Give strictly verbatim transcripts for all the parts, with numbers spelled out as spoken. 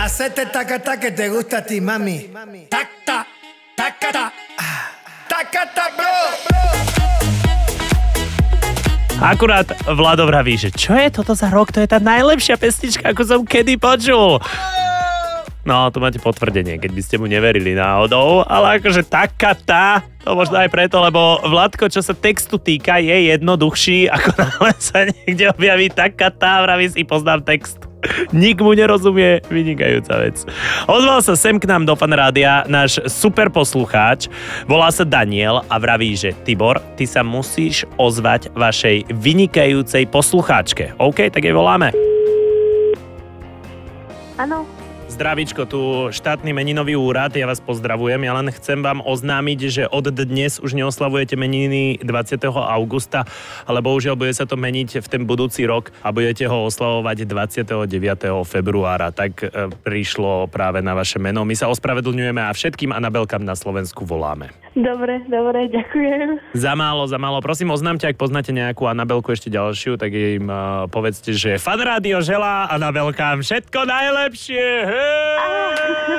Hacete taca que te gusta a ti, mami. Taca, taca, taca, bro. Akurát Vlado vraví, že čo je toto za rok? To je tá najlepšia pesnička, ako som kedy počul. No, tu máte potvrdenie, keď by ste mu neverili náhodou, ale akože taká tá, to možno aj preto, lebo Vladko, čo sa textu týka, je jednoduchší, ako náhle sa niekde objaví taká tá, vraví si, poznám text. Nik mu nerozumie, vynikajúca vec. Ozval sa sem k nám do Fanrádia náš super poslucháč, volá sa Daniel a vraví, že Tibor, ty sa musíš ozvať vašej vynikajúcej poslucháčke. OK, tak jej voláme. Áno. Zdravíčko, tu štátny meninový úrad, ja vás pozdravujem, ja len chcem vám oznámiť, že od dnes už neoslavujete meniny dvadsiateho augusta, ale bohužiaľ bude sa to meniť v ten budúci rok a budete ho oslavovať dvadsiateho deviateho februára, tak e, prišlo práve na vaše meno. My sa ospravedlňujeme a všetkým Anabelkám na Slovensku voláme. Dobre, dobre, ďakujem. Za málo, za málo. Prosím, oznámte, ak poznáte nejakú Anabelku ešte ďalšiu, tak im uh, povedzte, že Fanrádio želá Anabelkám všetko najlepšie. Hej!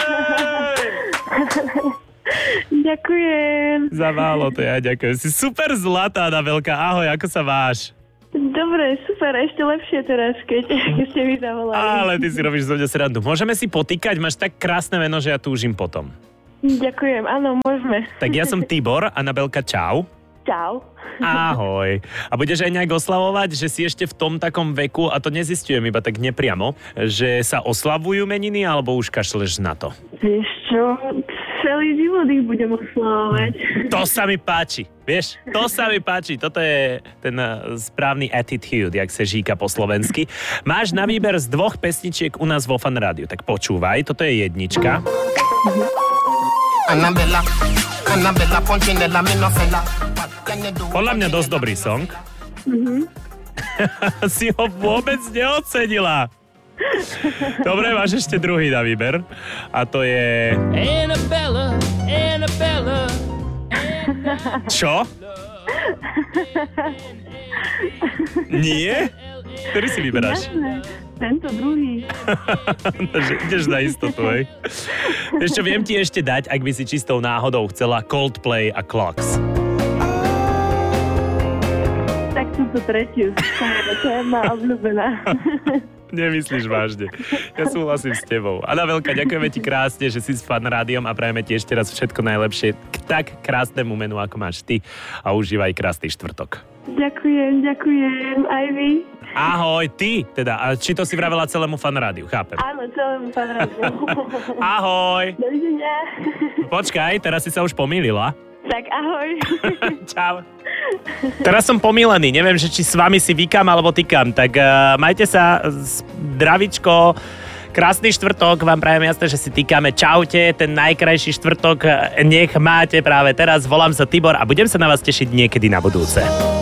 Ďakujem. Za málo to ja ďakujem. Si super zlatá, Anabelka. Ahoj, ako sa máš? Dobre, super, ešte lepšie teraz, keď, keď ste mi zavolali. Ale ty si robíš zo mňa srandu. Môžeme si potýkať? Máš tak krásne meno, že ja túžim potom. Ďakujem, áno, môžeme. Tak ja som Tibor, Anabelka, čau. Čau. Ahoj. A budeš aj nejak oslavovať, že si ešte v tom takom veku, a to nezistujem iba tak nepriamo, že sa oslavujú meniny, alebo už kašleš na to? Vieš čo, celý život ich budem oslavovať. To sa mi páči, vieš, to sa mi páči. Toto je ten správny attitude, jak sa žíka po slovensky. Máš na výber z dvoch pesničiek u nás vo Fanrádiu, tak počúvaj, toto je jednička. Anabela, Anabela, Ponchinella, Minofela. Podľa mňa dosť dobrý song. Mhm. Si ho vôbec neocenila. Dobre, máš ešte druhý na výber. A to je... Annabella, Annabella. Čo? Nie? Ktorý si vyberáš? Jasné, tento druhý. Takže ideš na istotu, hej? Ešte viem ti ešte dať, ak by si čistou náhodou chcela Coldplay a Clocks. Tak túto tretiu. To je má obľúbená. Nemyslíš vážne. Ja súhlasím s tebou. Anabelka, ďakujeme ti krásne, že si s Fanrádiom a prajeme ti ešte raz všetko najlepšie k tak krásnemu menu, ako máš ty. A užívaj krásny štvrtok. Ďakujem, ďakujem. Aj vy. Ahoj, ty. Teda, a či to si vravela celému Fanrádiu, chápem. Áno, celému Fanrádiu. Ahoj. Dovidenia. Počkaj, teraz si sa už pomýlila. Tak ahoj. Čau. Teraz som pomílený, neviem, že či s vami si vykam alebo tykam, tak uh, majte sa, zdravičko, krásny štvrtok, vám prajem jasné, že si týkame, čaute, ten najkrajší štvrtok nech máte práve teraz, volám sa Tibor a budem sa na vás tešiť niekedy na budúce.